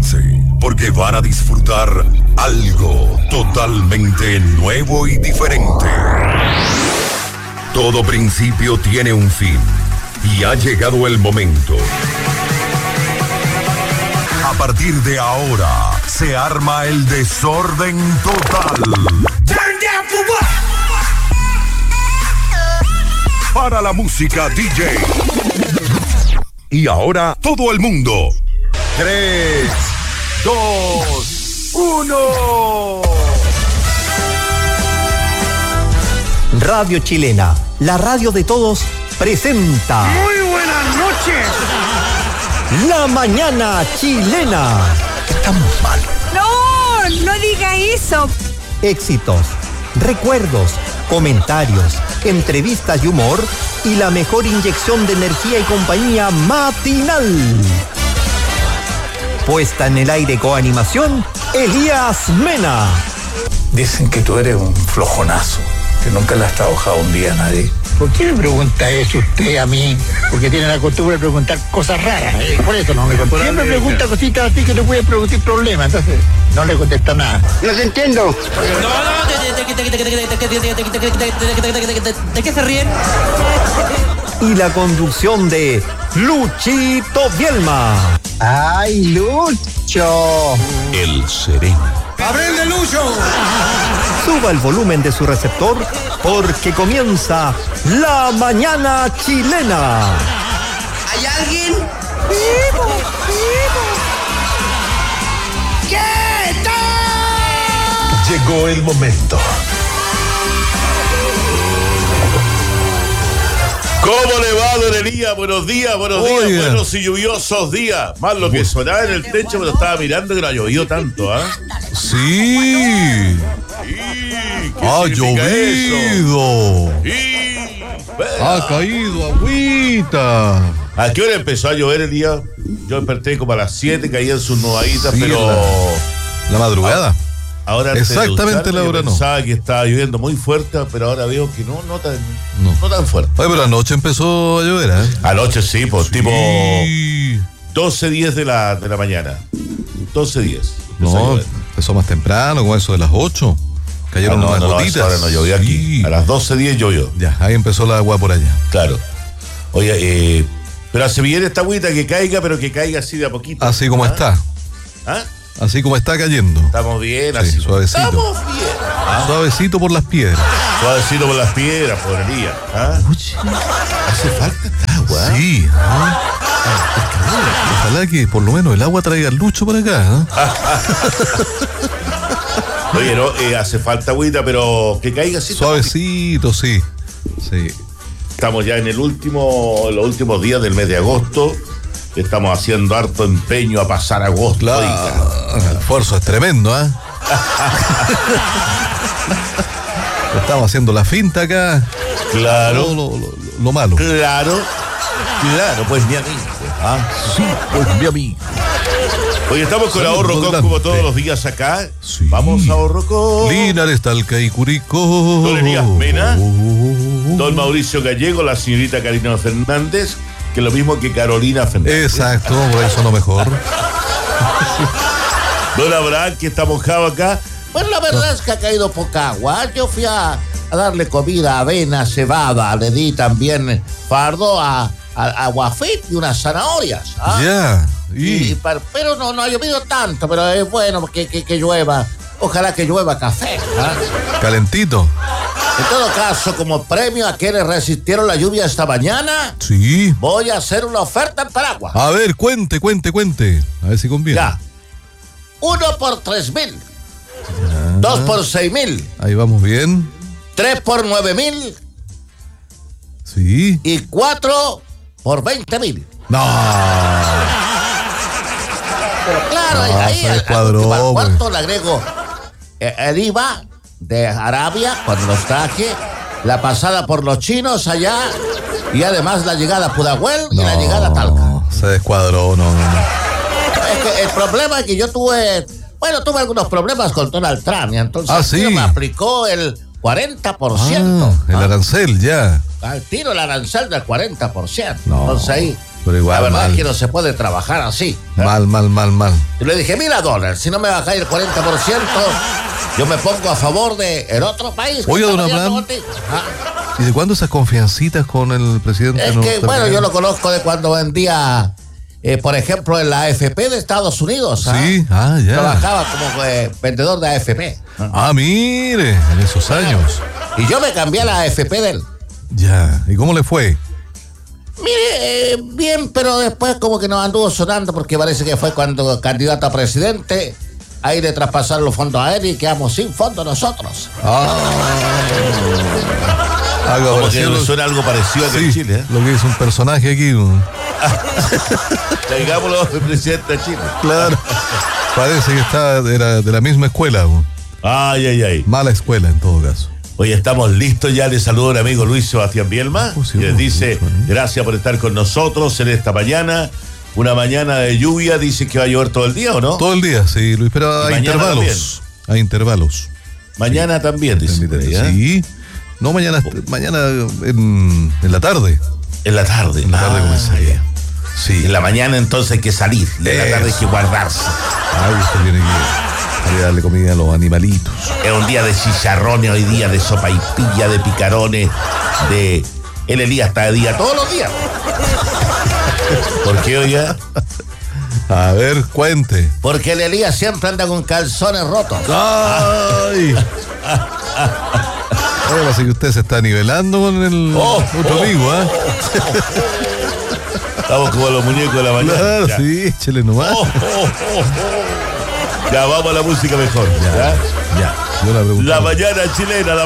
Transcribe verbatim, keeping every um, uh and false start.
Prepárense, porque van a disfrutar algo totalmente nuevo y diferente. Todo principio tiene un fin, y ha llegado el momento. A partir de ahora, se arma el desorden total. Turn down for what? Para la música D J. Y ahora, todo el mundo. Tres, dos, uno. Radio Chilena, la radio de todos, presenta. Muy buenas noches. La mañana chilena. Estamos mal. No, no diga eso. Éxitos, recuerdos, comentarios, entrevistas y humor, y la mejor inyección de energía y compañía matinal. Puesta en el aire con animación, Elías Mena. Dicen que tú eres un flojonazo, que nunca le has trabajado un día a nadie. ¿Por qué me pregunta eso usted a mí? Porque tiene la costumbre de preguntar cosas raras. ¿eh? Por eso no me contesta. Siempre pregunta cositas así que no puede producir problemas. Entonces, no le contesta nada. No se entiendo. ¿De qué se ríen? Y la conducción de Luchito Bielma. ¡Ay, Lucho! El sereno. ¡Abril Lucho! Suba el volumen de su receptor, porque comienza La Mañana Chilena. ¿Hay alguien? ¡Vivo! ¡Vivo! ¿Qué tal? Llegó el momento. ¿Cómo le va, don Elías? Buenos días, buenos días, Oiga. buenos y lluviosos días. Más lo que sonaba en el techo, me lo estaba mirando que no ha llovido tanto, ¿ah? Sí. Sí, ¿qué Ha significa llovido. eso? Sí, vea. Ha caído agüita. ¿A qué hora empezó a llover, Elías? Yo desperté como a las siete, caían sus nubaditas, Sí, pero La madrugada. ahora antes de Exactamente ducharme, la hora yo no. pensaba que estaba lloviendo muy fuerte, pero ahora veo que no, no tan, No. no tan fuerte. Oye, pero anoche empezó a llover, ¿eh? Anoche sí, pues tipo Sí. doce diez de la, de la mañana. doce diez. empezó a No, llover. empezó más temprano, como eso de las ocho. Cayeron Ah, no, unas no, no, gotitas. esa hora no llovió aquí. Sí. A las doce diez llovió. Ya, ahí empezó el agua por allá. Claro. Oye, eh, pero hace bien esta agüita que caiga, pero que caiga así de a poquito. Así como ¿Ah? está. ¿Ah? Así como está cayendo. Estamos bien, Sí, así. suavecito. Estamos bien. ¿Ah? Suavecito por las piedras. Suavecito por las piedras, podría. ¿Ah? Hace falta esta agua. ¿ah? Sí. ¿ah? Ojalá que por lo menos el agua traiga el lucho para acá. ¿ah? Oye, no, eh, hace falta agüita, pero que caiga así. Suavecito, sí. Sí. Estamos ya en el último, los últimos días del mes de agosto. Estamos haciendo harto empeño a pasar agosto. Claro. Oiga. El esfuerzo es tremendo, ¿ah? Estamos haciendo la finta acá. Claro. Todo lo, lo- lo malo. Claro. Claro, pues mi amigo. ¿Ah? Sí, pues mi amigo. Oye, estamos con Saludos Ahorro Con adelante. como todos los días acá. Sí. Vamos a Ahorro Con. Linares, Talca y Curicó. Don Elías Mena. Don Mauricio Gallego, la señorita Karina Fernández, que es lo mismo que Carolina Fernández. Exacto, por ahí sonó mejor. Don Abraham, que está mojado acá. Bueno, la verdad es que ha caído poca agua. Yo fui a, a darle comida, avena, cebada. Le di también fardo a, a, a Guafit y unas zanahorias. ¿ah? Ya. Y, Y, par- pero no, no ha llovido tanto, pero es bueno que, que, que llueva. Ojalá que llueva café. ¿ah? calentito. En todo caso, como premio a quienes resistieron la lluvia esta mañana, Sí. voy a hacer una oferta en paraguas. A ver, cuente, cuente, cuente. A ver si conviene. Ya. Uno por tres mil. Dos por seis mil. Ahí vamos bien. Tres por nueve mil. Sí. Y cuatro por veinte mil. No. Pero claro, No, ahí se al, al descuadró, último, al pues. cuarto le agrego eh, el I V A de Arabia cuando los traje, la pasada por los chinos allá y además la llegada a Pudahuel y la llegada a Talca. No, se descuadró, no, no, no. Es que el problema es que yo tuve, bueno, tuve algunos problemas con Donald Trump y entonces Ah, el tío sí. me aplicó el cuarenta por ciento. Ah, el arancel, ya. Al tiro el arancel del cuarenta por ciento. No. Entonces ahí Pero igual, La verdad mal. es que no se puede trabajar así. ¿eh? Mal, mal, mal, mal. Y le dije, mira, dólar, si no me bajáis el cuarenta por ciento, yo me pongo a favor de el otro país. Oiga, que don está Abraham. peleando contigo. Ah, ¿Y de cuándo esas confiancitas con el presidente? Es que, norteamericano? bueno, yo lo conozco de cuando vendía, eh, por ejemplo, en la A F P de Estados Unidos. ¿ah? Sí, ah, ya. Trabajaba como eh, vendedor de A F P. Ah, mire, en esos años. Y yo me cambié a la A F P de él. Ya. ¿Y cómo le fue? Mire, eh, bien, pero después como que nos anduvo sonando porque parece que fue cuando candidato a presidente, ahí le traspasaron los fondos a él y quedamos sin fondos nosotros. Ah. Algo Como que parecido. le suena algo parecido aquí Sí, en Chile, ¿eh? lo que es un personaje aquí. ¿no? Traigámoslo el presidente de Chile. Claro. Parece que está de la, de la misma escuela. ¿no? Ay, ay, ay. Mala escuela en todo caso. Hoy estamos listos ya. Les saludo al amigo Luis Sebastián Bielma, Oh, sí, que les oh, dice listo, ¿eh? gracias por estar con nosotros en esta mañana. Una mañana de lluvia. Dice que va a llover todo el día, ¿o no? Todo el día, sí, Luis, pero Y a mañana intervalos. A intervalos. Mañana también, dice. por ahí, ¿eh? Sí. No, mañana, mañana en, en la tarde. En la tarde. En la tarde Ah, comenzaría. ya. Sí. En la mañana entonces hay que salir. Y en la tarde hay que guardarse. Ah, usted tiene que, que darle comida a los animalitos. Es un día de chicharrones hoy día, de sopaipilla, de picarones, de... El Elías está de día todos los días. ¿Por qué, oiga? A ver, cuente. Porque el Elías siempre anda con calzones rotos. ¡Ay! Oye, parece que usted se está nivelando con el Oh, otro oh, amigo, ¿ah? Estamos como los muñecos de la mañana. Claro, Ya. sí, échele nomás. Oh, oh, oh, oh. Ya, vamos a la música mejor. ¿ya? Ya, yo la pregunto. La mañana chilena, la